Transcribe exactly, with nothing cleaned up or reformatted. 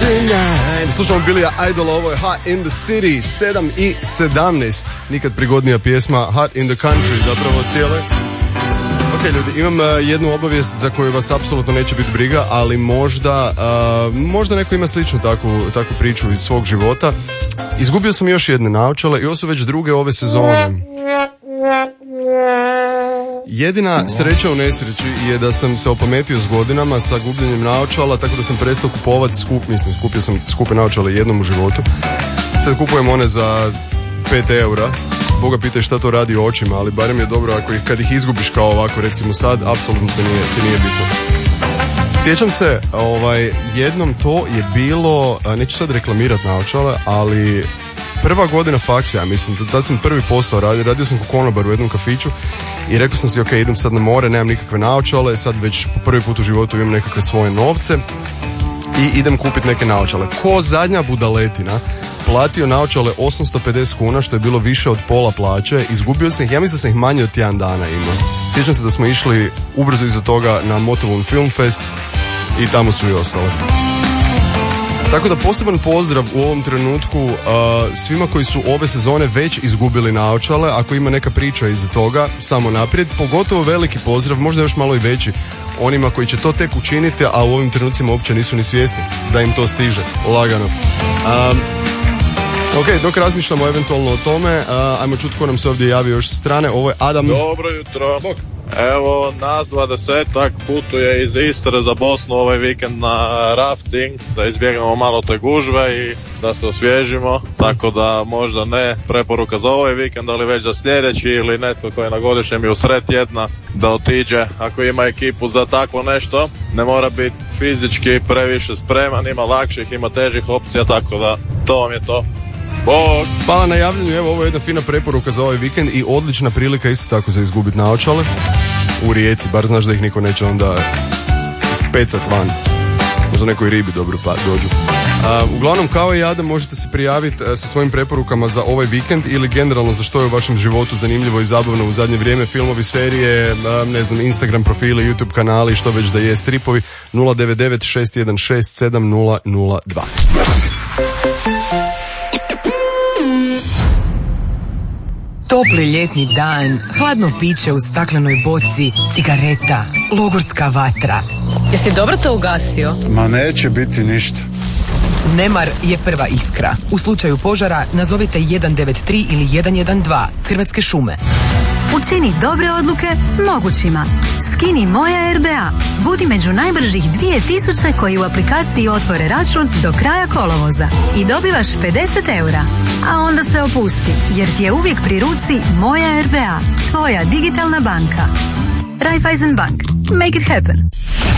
tonight. Slušamo Billy Idol, ovo je Hot in the City, sedam i sedamnaest. Nikad prigodnija pjesma, Hot in the Country, zapravo cijele. Ok, ljudi, imam uh, jednu obavijest za koju vas apsolutno neće biti briga, ali možda, uh, možda neko ima sličnu takvu, takvu priču iz svog života. Izgubio sam još jedne naočale i ovo su već druge ove sezone. Jedina sreća u nesreći je da sam se opametio s godinama sa gubljenjem naočala, tako da sam prestao kupovati skup, mislim, kupio sam skupe naočale jednom u životu. Sad kupujem one za pet eura. Boga pitaj šta to radi očima, ali barem je dobro ako ih, kad ih izgubiš kao ovako, recimo sad, apsolutno ti nije, ti nije bitno. Sjećam se, ovaj, jednom to je bilo, neću sad reklamirati naočale, ali prva godina faksa, mislim, tad sam prvi posao radio, radio sam ko konobar u jednom kafiću i rekao sam si, ok, idem sad na more, nemam nikakve naočale, sad već po prvi put u životu imam nekakve svoje novce i idem kupiti neke naočale. Ko zadnja budaletina platio naočale osamsto pedeset kuna, što je bilo više od pola plaće, izgubio sam ih, ja mislim da sam ih manje od tjedan dana imao. Sjećam se da smo išli ubrzo iza toga na Motovun Film Fest i tamo su i ostale. Tako da poseban pozdrav u ovom trenutku uh, svima koji su ove sezone već izgubili naočale, ako ima neka priča iza toga, samo naprijed, pogotovo veliki pozdrav, možda još malo i veći, onima koji će to tek učiniti, a u ovim trenucima uopće nisu ni svjesni da im to stiže, lagano. Um, ok, dok razmišljamo eventualno o tome, uh, ajmo čuti ko nam se ovdje javi još sa strane, ovo je Adam. Dobro jutro. Bok. Evo, nas dvadesetak putuje iz Istre za Bosnu ovaj vikend na rafting, da izbjegamo malo te gužve i da se osvježimo, tako da možda ne preporuka za ovaj vikend, ali već za sljedeći ili netko koji je na godišnjem i u sred tjedna da otiđe ako ima ekipu za takvo nešto. Ne mora biti fizički previše spreman, ima lakših, ima težih opcija, tako da to vam je to. Bog. Hvala na javljanju, evo ovo je jedna fina preporuka za ovaj vikend i odlična prilika isto tako za izgubiti naočale u Rijeci, bar znaš da ih niko neće onda ispecat van, možda nekoj ribi dobro pa dođu. Uh, uglavnom, kao i Adam, možete se prijaviti uh, sa svojim preporukama za ovaj vikend ili generalno za što je u vašem životu zanimljivo i zabavno u zadnje vrijeme, filmovi, serije, uh, ne znam, Instagram profili, YouTube kanali, što već da je, stripovi. Nula devet devet šest jedan šest sedam nula nula dva. Topli ljetni dan, hladno piće u staklenoj boci, cigareta, logorska vatra. Jesi dobro to ugasio? Ma neće biti ništa. Nemar je prva iskra. U slučaju požara nazovite jedan devet tri ili jedan jedan dva, Hrvatske šume. Učini dobre odluke mogućima. Skini Moja R B A. Budi među najbržih dvije tisuće koji u aplikaciji otvore račun do kraja kolovoza. I dobivaš pedeset eura. A onda se opusti, jer ti je uvijek pri ruci Moja R B A. Tvoja digitalna banka. Raiffeisen Bank. Make it happen.